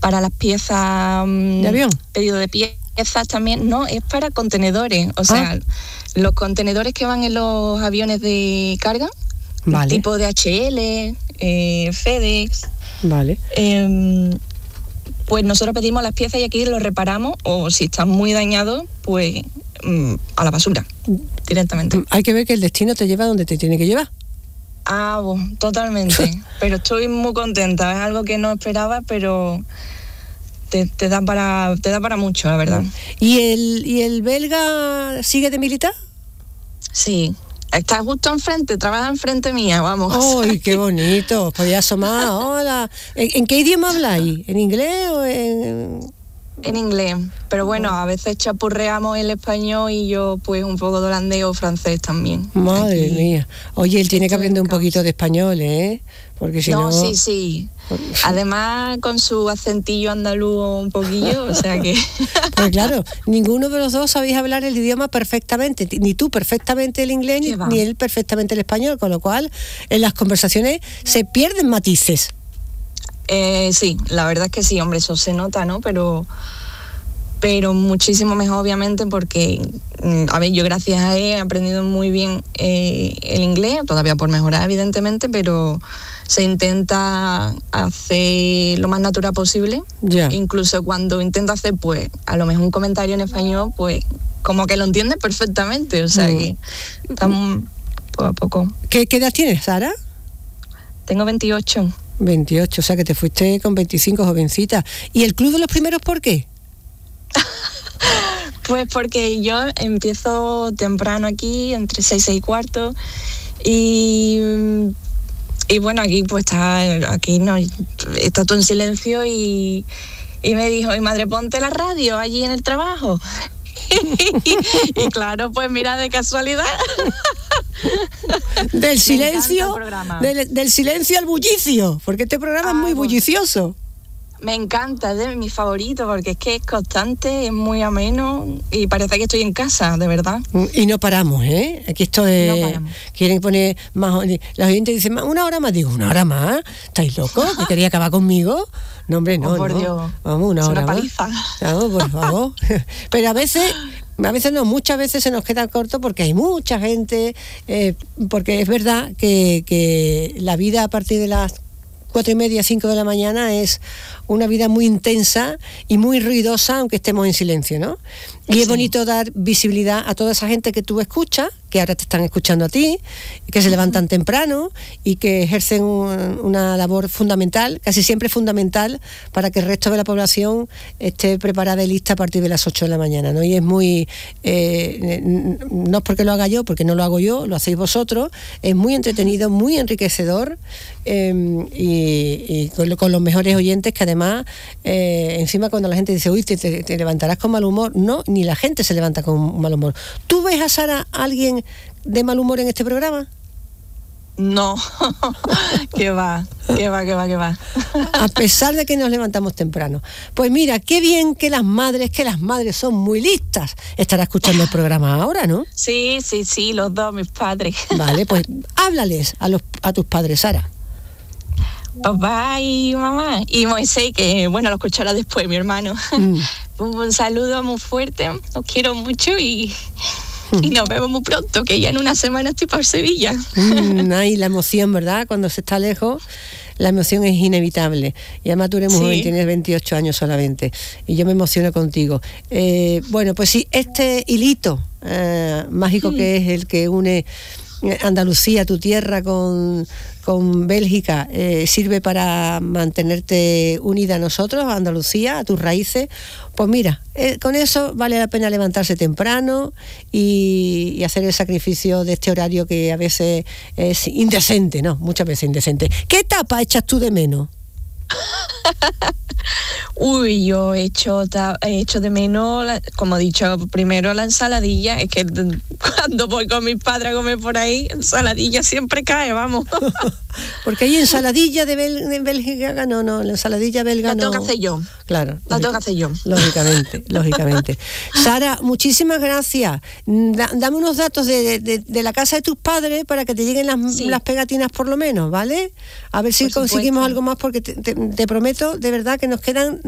para las piezas ¿de avión? Pedido de piezas también, no, es para contenedores, o sea, los contenedores que van en los aviones de carga, vale, tipo DHL, FedEx. Vale. Pues nosotros pedimos las piezas y aquí los reparamos, o si están muy dañados, pues a la basura directamente. Hay que ver que el destino te lleva donde te tiene que llevar. Totalmente. Pero estoy muy contenta, es algo que no esperaba, pero te da para mucho, la verdad. ¿Y el belga sigue de militar? Sí. Está justo enfrente, trabaja enfrente mía, vamos. ¡Ay, qué bonito! Podía asomar, hola. ¿En qué idioma habláis? ¿En inglés o en...? En inglés, pero bueno, a veces chapurreamos el español y yo pues un poco de holandés o francés también. Madre mía. Oye, él tiene que aprender un poquito de español, ¿eh? Porque si no... Sí. Además, con su acentillo andaluz un poquillo, o sea que... Pues claro, ninguno de los dos sabéis hablar el idioma perfectamente, ni tú perfectamente el inglés, ni él perfectamente el español, con lo cual en las conversaciones se pierden matices. Sí, la verdad es que sí, hombre, eso se nota, ¿no? Pero muchísimo mejor, obviamente, porque, a ver, yo gracias a él he aprendido muy bien el inglés, todavía por mejorar, evidentemente, pero se intenta hacer lo más natural posible. Yeah. Incluso cuando intenta hacer, pues, a lo mejor un comentario en español, pues, como que lo entiende perfectamente, o sea que estamos poco a poco. ¿Qué edad tienes, Sara? Tengo 28. 28, o sea que te fuiste con 25, jovencita. ¿Y el Club de los Primeros por qué? Pues porque yo empiezo temprano aquí, entre 6 y cuarto, y bueno, aquí pues está todo en silencio y me dijo, y madre, ponte la radio allí en el trabajo. Y claro, pues mira, de casualidad. Del silencio, del silencio al bullicio, porque este programa es muy bullicioso. Me encanta, es de mi favorito, porque es que es constante, es muy ameno y parece que estoy en casa, de verdad. Y no paramos, ¿eh? Aquí esto es... No paramos. Quieren poner más... Los oyentes dicen, una hora más. Digo, ¿una hora más? ¿Estáis locos? ¿Que quería acabar conmigo? No, hombre, no, por no. Dios. Vamos, una hora más. Paliza. Vamos, por favor. Pero a veces no, muchas veces se nos queda corto porque hay mucha gente, porque es verdad que la vida a partir de las 4:30, 5 de la mañana es una vida muy intensa y muy ruidosa, aunque estemos en silencio, ¿no? Y sí. Es bonito dar visibilidad a toda esa gente que tú escuchas, que ahora te están escuchando a ti, que se levantan temprano y que ejercen una labor fundamental, casi siempre fundamental, para que el resto de la población esté preparada y lista a partir de las 8 de la mañana, ¿no? Y es muy... no es porque lo haga yo, porque no lo hago yo, lo hacéis vosotros, es muy entretenido, muy enriquecedor, y con los mejores oyentes que además, encima cuando la gente dice, uy, te levantarás con mal humor, no, ni la gente se levanta con mal humor. ¿Tú ves a Sara alguien de mal humor en este programa? No, que va. A pesar de que nos levantamos temprano. Pues mira, qué bien que las madres son muy listas. Estará escuchando el programa ahora, ¿no? Sí, los dos, mis padres. Vale, pues háblales a tus padres, Sara. Papá y mamá y Moisés, que bueno, lo escuchará después, mi hermano. Un saludo muy fuerte, os quiero mucho y nos vemos muy pronto, que ya en una semana estoy para Sevilla. Ay, la emoción, ¿verdad? Cuando se está lejos, la emoción es inevitable. Y además tú eres muy joven, tienes 28 años solamente, y yo me emociono contigo. Bueno, pues sí, este hilito mágico que es el que une Andalucía, tu tierra, con Bélgica, sirve para mantenerte unida a nosotros, a Andalucía, a tus raíces. Pues mira, con eso vale la pena levantarse temprano y hacer el sacrificio de este horario que a veces es indecente, ¿no? Muchas veces indecente. ¿Qué etapa echas tú de menos? Uy, yo he hecho de menos, como he dicho primero, la ensaladilla. Es que cuando voy con mis padres a comer por ahí, ensaladilla siempre cae, vamos. Porque hay ensaladilla de Bélgica, no, la ensaladilla belga no. La tengo que hacer yo. Claro. La tengo que hacer yo. Lógicamente. Sara, muchísimas gracias. Dame unos datos de la casa de tus padres para que te lleguen las pegatinas por lo menos, ¿vale? A ver si conseguimos algo más, porque te prometo, de verdad, que nos quedan